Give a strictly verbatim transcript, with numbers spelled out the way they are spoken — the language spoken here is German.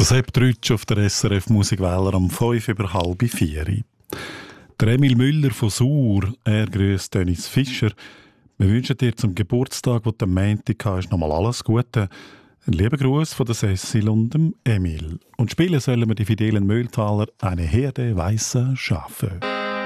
Das Sepp Trütsch auf der S R F Musikwähler am fünf über halb vier. Der Emil Müller von Sur, er grüßt Dennis Fischer. Wir wünschen dir zum Geburtstag, wo du am Montag hast, nochmal alles Gute. Ein lieber Gruß von der Cecil und dem Emil. Und spielen sollen wir die fidelen Mühltaler «Eine Herde weißer Schafe».